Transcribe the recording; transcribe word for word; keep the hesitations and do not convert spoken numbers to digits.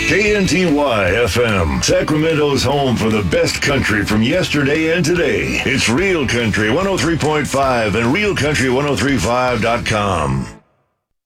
K N T Y F M, Sacramento's home for the best country from yesterday and today. It's Real Country one oh three point five and real country ten thirty-five dot com.